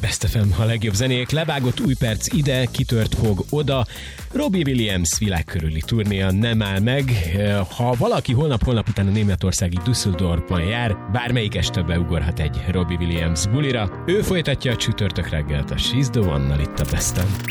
Best FM, a legjobb zenék, levágott új perc ide, kitört fog oda. Robbie Williams világkörüli turnéja nem áll meg. Ha valaki holnap után a németországi Düsseldorfban jár, bármelyik este beugorhat egy Robbie Williams bulira. Ő folytatja a csütörtök reggelt a She's the One-nal itt a Best FM.